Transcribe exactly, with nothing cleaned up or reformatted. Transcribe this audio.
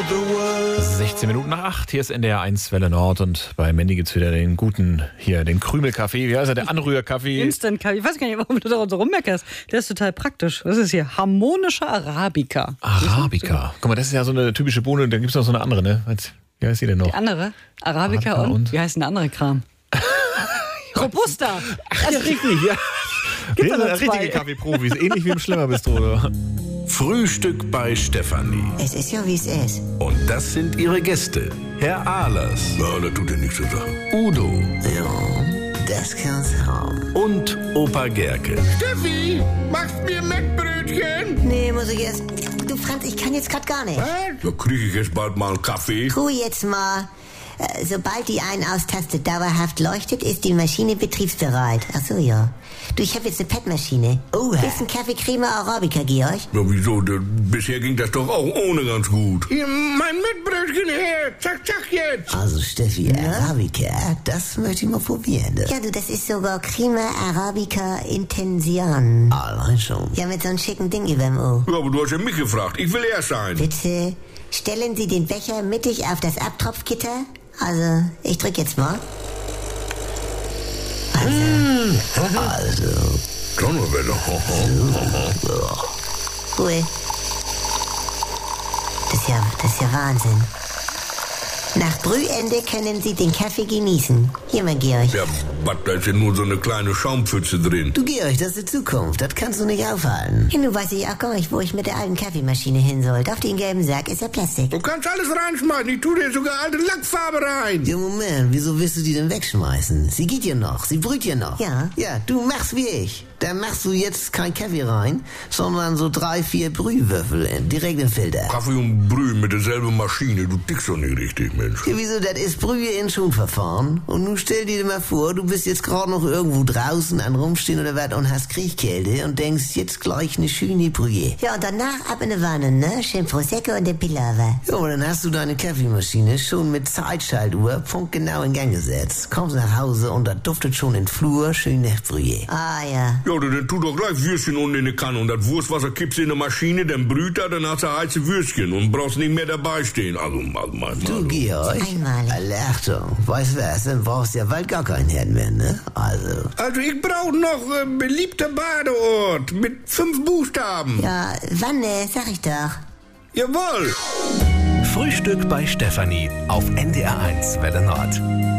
the world. sechzehn Minuten nach acht, hier ist N D R eins Welle Nord und bei Mandy gibt's wieder den guten, hier, den Krümelkaffee, wie heißt er, der Anrührkaffee. Instant-Kaffee, ich weiß gar nicht, warum du da so rummeckerst. Der ist total praktisch. Das ist hier harmonischer Arabica. Arabica. Guck mal, das ist ja so eine typische Bohne, da gibt's noch so eine andere, ne? Wie heißt die denn noch? Die andere? Arabica, Arabica und? und? Wie heißt denn der andere Kram? Robusta. Ach, ja, richtig, ja. Gibt Wir da sind noch richtige zwei? Kaffeeprofis, ähnlich wie im Schlemmerbistro, oder? Frühstück bei Stefanie. Es ist ja, wie es ist. Und das sind ihre Gäste. Herr Ahlers. Ja, das tut dir nichts zu sagen. Udo. Ja, das kann's haben. Und Opa Gerke. Steffi, machst mir Mettbrötchen? Nee, muss ich erst... Du, Franz, ich kann jetzt grad gar nicht. Was? Da krieg ich jetzt bald mal einen Kaffee. Tu jetzt mal. Äh, Sobald die Ein-Aus-Taste dauerhaft leuchtet, ist die Maschine betriebsbereit. Ach so, ja. Du, ich habe jetzt eine P E T-Maschine. Oh, willst du einen Kaffee Creme Arabica, Georg? Ja, wieso? Da, bisher ging das doch auch ohne ganz gut. Hier, mein Mettbrötchen her. Zack, zack, jetzt. Also Steffi, Arabica, das möchte ich mal probieren. Ja, du, das ist sogar Creme Arabica Intension. Allein schon. Ja, mit so einem schicken Ding überm O. Ja, aber du hast ja mich gefragt. Ich will erst sein. Bitte stellen Sie den Becher mittig auf das Abtropfgitter. Also, ich drück jetzt mal. Also, Also, Donnerwetter. cool. Das ist ja, das ist ja Wahnsinn. Nach Brühende können Sie den Kaffee genießen. Hier, mein Georg. Ja, was, da ist ja nur so eine kleine Schaumpfütze drin. du Georg, das ist die Zukunft. Das kannst du nicht aufhalten. Ja, nun weiß ich auch gar nicht, wo ich mit der alten Kaffeemaschine hin soll. Auf den gelben Sack ist ja Plastik. Du kannst alles reinschmeißen. Ich tu dir sogar alte Lackfarbe rein. Ja, Moment, wieso willst du die denn wegschmeißen? Sie geht ja noch, sie brüht ja noch. Ja. Ja, du machst wie ich. Dann machst du jetzt kein Kaffee rein, sondern so drei, vier Brühwürfel in, direkt im Filter. Kaffee und Brühe mit derselben Maschine. Du tickst doch nicht richtig, Mensch. Ja, wieso, das ist Brühe in Schonverfahren. Und nun stell dir mal vor, du bist jetzt gerade noch irgendwo draußen an Rumstehen oder was und hast Kriechkälte und denkst, jetzt gleich eine schöne Brühe. Ja, und danach ab in die Wanne, ne? Schön Prosecco und der Pilava. Ja, aber dann hast du deine Kaffeemaschine schon mit Zeitschaltuhr punktgenau in Gang gesetzt. Kommst nach Hause und da duftet schon in Flur schön nach Brühe. Ah, ja. Ja, dann tu doch gleich Würstchen unten in die Kanne und das Wurstwasser kippst du in die Maschine, dann brüht er, dann hast du heiße Würstchen und brauchst nicht mehr dabei stehen. Also, mal, mal, Du, mal. Georg. Einmalig. Alle Achtung. Weißt du was, dann brauchst du ja bald gar keinen Herd mehr, ne? Also. Also, ich brauch noch äh, beliebter Badeort mit fünf Buchstaben. Ja, Wanne, sag ich doch. Jawohl. Frühstück bei Stefanie auf N D R eins Welle Nord.